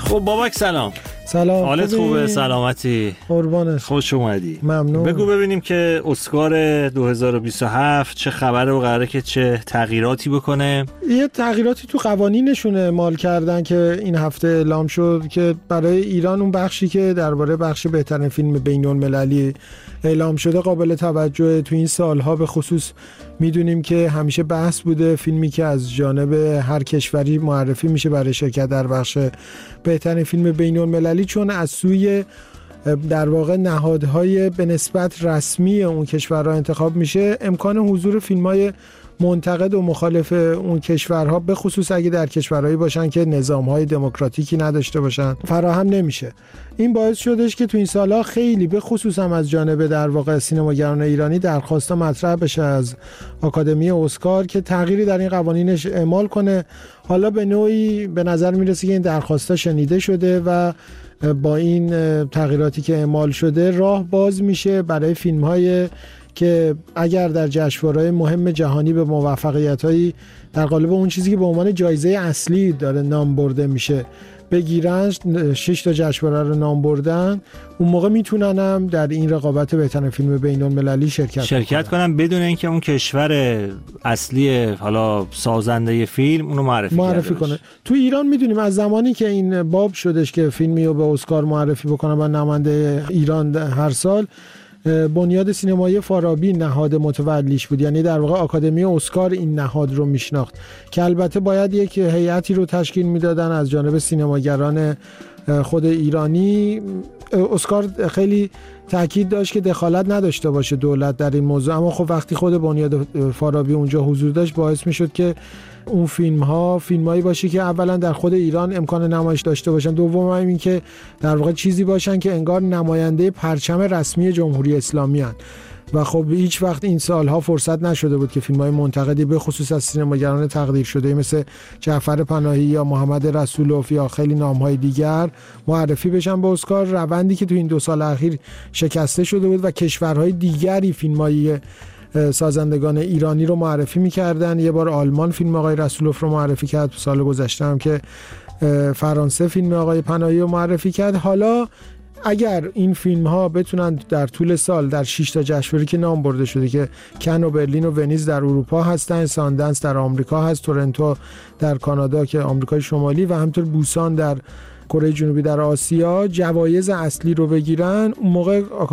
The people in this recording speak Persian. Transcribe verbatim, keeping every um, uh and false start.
خب بابک سلام. سلام. حالت خوبه؟ سلامتی؟ قربانت. خوش اومدی. ممنون. بگو ببینیم که اسکار دو هزار و بیست و هفت چه خبره و قراره که چه تغییراتی بکنه؟ یه تغییراتی تو قوانینشون اعمال کردن که این هفته اعلام شد که برای ایران اون بخشی که درباره بخش بهترین فیلم بین‌المللی اعلام شده قابل توجه. تو این سالها به خصوص میدونیم که همیشه بحث بوده فیلمی که از جانب هر کشوری معرفی میشه برای شرکت در بخش بهترین فیلم بین‌المللی، چون از سوی در واقع نهادهای به نسبت رسمی اون کشورها انتخاب میشه، امکان حضور فیلم‌های منتقد و مخالف اون کشورها به خصوص اگه در کشورهایی باشن که نظام‌های دموکراتیکی نداشته باشن فراهم نمیشه. این باعث شدش که تو این سالها خیلی به خصوص هم از جانب در واقع سینماگران ایرانی درخواستا مطرح بشه از آکادمی اسکار که تغییری در این قوانینش اعمال کنه. حالا به نوعی به نظر میرسه که این درخواستا شنیده شده و با این تغییراتی که اعمال شده راه باز میشه برای فیلم‌های که اگر در جشنواره‌های مهم جهانی به موفقیت‌هایی در قالب اون چیزی که به عنوان جایزه اصلی داره نام برده میشه بگیرن، شش تا جشنواره رو نام بردن، اون موقع میتونن هم در این رقابت بهترین فیلم بین‌المللی شرکت شرکت کنن بدون اینکه اون کشور اصلی حالا سازنده فیلم اونو معرفی, معرفی کنه. تو ایران میدونیم از زمانی که این باب شدش که فیلمی رو به اسکار معرفی بکنن و نماینده ایران هر سال، بنیاد سینمایی فارابی نهاد متولیش بود، یعنی در واقع آکادمی اسکار این نهاد رو میشناخت که البته باید یک هیئتی رو تشکیل میدادن از جانب سینماگران خود ایرانی. اسکار خیلی تاکید داشت که دخالت نداشته باشه دولت در این موضوع، اما خب وقتی خود بنیاد فارابی اونجا حضور داشت باعث میشد که اون فیلم ها فیلمایی باشه که اولا در خود ایران امکان نمایش داشته باشن، دوم این که در واقع چیزی باشن که انگار نماینده پرچم رسمی جمهوری اسلامی هستند. و خب هیچ وقت این سالها فرصت نشده بود که فیلم‌های منتقدی به خصوص از سینماگران تقدیر شده مثل جعفر پناهی یا محمد رسولوف یا خیلی نام‌های دیگر معرفی بشن به اسکار. روندی که تو این دو سال اخیر شکسته شده بود و کشورهای دیگری فیلم‌های سازندگان ایرانی رو معرفی می‌کردن. یه بار آلمان فیلم آقای رسولوف رو معرفی کرد، سال گذشته هم که فرانسه فیلم آقای پناهی رو معرفی کرد. حالا اگر این فیلم ها بتونن در طول سال در شش تا جشنواره که نام برده شده که کن و برلین و ونیز در اروپا هستن، ساندنس در آمریکا هست، تورنتو در کانادا که آمریکای شمالی و همینطور بوسان در کره جنوبی در آسیا، جوایز اصلی رو بگیرن، اون موقع